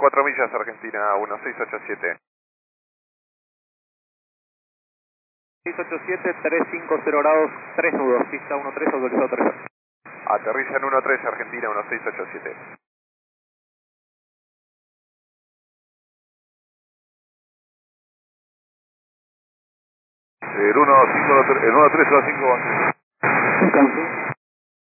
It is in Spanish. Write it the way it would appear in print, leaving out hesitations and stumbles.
4 millas Argentina 1687. 687, 350 grados, 3 nudos, pista 13, autorizado aterrizar. Aterriza en 13 Argentina 1687. El 13 a 5.